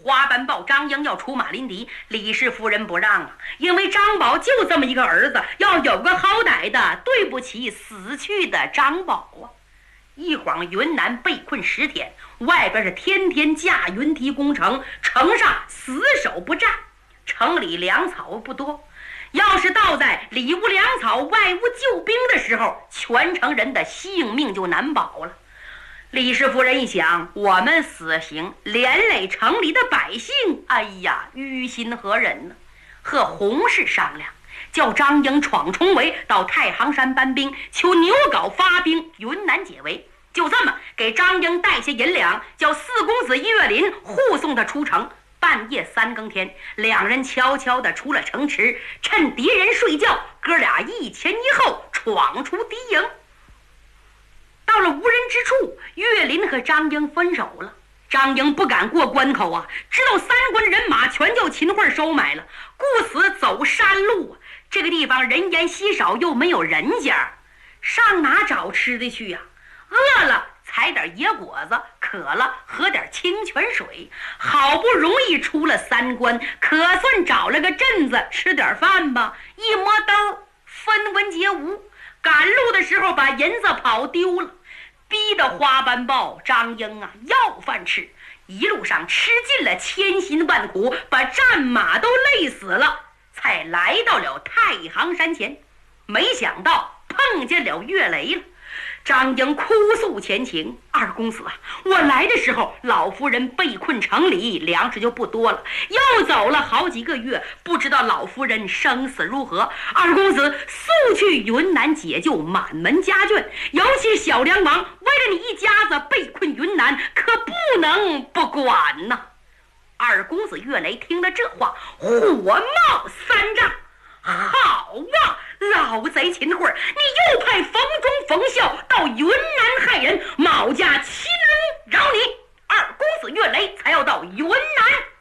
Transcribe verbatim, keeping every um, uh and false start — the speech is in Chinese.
花斑豹张英要出马临敌，李氏夫人不让啊，因为张宝就这么一个儿子，要有个好歹的，对不起死去的张宝啊。一晃云南被困十天，外边是天天架云梯攻城，城上死守不战，城里粮草不多，要是倒在里无粮草外无救兵的时候，全城人的性命就难保了。李氏夫人一想，我们死刑连累城里的百姓，哎呀，于心何忍呢？和洪氏商量，叫张英闯重围到太行山搬兵，求牛皋发兵云南解围。就这么给张英带些银两，叫四公子岳林护送他出城。半夜三更天，两人悄悄地出了城池，趁敌人睡觉，哥俩一前一后闯出敌营。到了无人之处，岳林和张英分手了。张英不敢过关口啊，知道三关人马全叫秦桧收买了，故此走山路啊。这个地方人烟稀少，又没有人家，上哪找吃的去呀、啊？饿了采点野果子，渴了喝点清泉水，好不容易出了三关，可算找了个镇子吃点饭吧。一摸兜，分文皆无，赶路的时候把银子跑丢了，逼得花斑豹张英啊要饭吃，一路上吃尽了千辛万苦，把战马都累死了，才来到了太行山前。没想到碰见了岳雷了。张英哭诉前情，二公子啊，我来的时候老夫人被困城里，粮食就不多了，又走了好几个月，不知道老夫人生死如何。二公子速去云南解救满门家眷，尤其小梁王为了你一家子被困云南，可不能不管呐。二公子岳雷听了这话，火冒三丈，好啊，老贼秦桧，你又派冯忠、冯孝到云南害人，卯家岂能饶你？二公子岳雷才要到云南